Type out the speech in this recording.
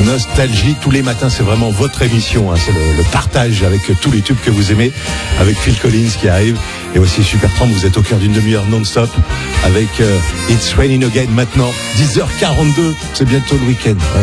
Nostalgie tous les matins, c'est vraiment votre émission, hein. C'est le partage avec tous les tubes que vous aimez, avec Phil Collins qui arrive, et aussi Supertramp. Vous êtes au cœur d'une demi-heure non-stop avec It's Raining Again maintenant, 10h42, c'est bientôt le week-end.